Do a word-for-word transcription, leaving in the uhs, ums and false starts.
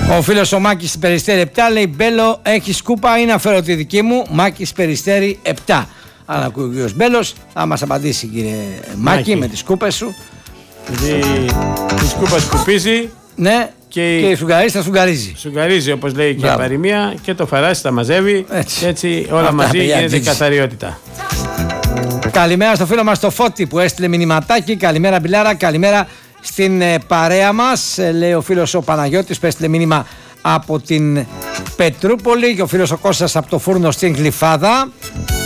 Ο φίλος ο Μάκης Περιστέρη επτά λέει: Μπέλο, έχει σκούπα ή να φέρω τη δική μου? Μάκης Περιστέρη επτά. Αν ακούει ο κύριος Μπέλος, θα μας απαντήσει, κύριε Μάκη, Μάκη. με τις σκούπες σου. Γιατί η σκούπα σκουπίζει. Ναι, και, και η σουγκαρίζη θα σουγκαρίζει. Σουγκαρίζει, όπως λέει και η παροιμία, και το φαράσι τα μαζεύει. Έτσι, και έτσι όλα αυτά μαζί γίνεται καθαριότητα. Καλημέρα στο φίλο μας το Φώτη που έστειλε μηνυματάκι. Καλημέρα, Μπιλάρα. Καλημέρα στην ε, παρέα μας. Ε, λέει ο φίλος ο Παναγιώτης που έστειλε μήνυμα από την Πετρούπολη και ο φίλος ο Κώστας από το Φούρνο στην Γλυφάδα.